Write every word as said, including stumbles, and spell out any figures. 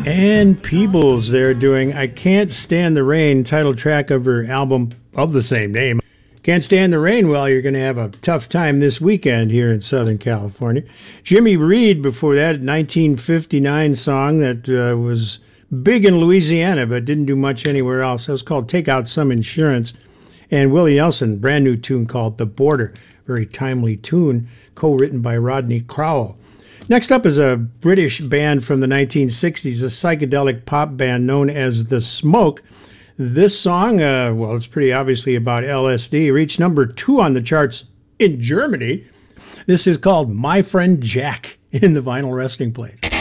Ann Peebles there doing I Can't Stand the Rain, title track of her album of the same name. Can't stand the rain? Well, you're going to have a tough time this weekend here in Southern California. Jimmy Reed before that, nineteen fifty-nine song that uh, was big in Louisiana but didn't do much anywhere else. It was called Take Out Some Insurance. And Willie Nelson, brand new tune called The Border. Very timely tune, co-written by Rodney Crowell. Next up is a British band from the nineteen sixties, a psychedelic pop band known as The Smoke. This song, uh, well, it's pretty obviously about L S D, reached number two on the charts in Germany. This is called My Friend Jack in the Vinyl Resting Place.